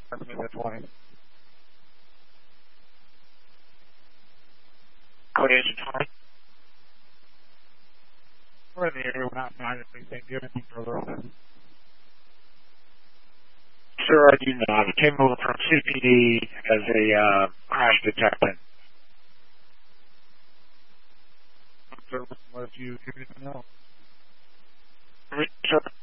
That's 20. Code answer 20. We're in the area. We're not finding anything. Do you have anything further? Sir, I do not. It came over from CPD as a crash detectant. Sir, what if you hear anything else? Sir,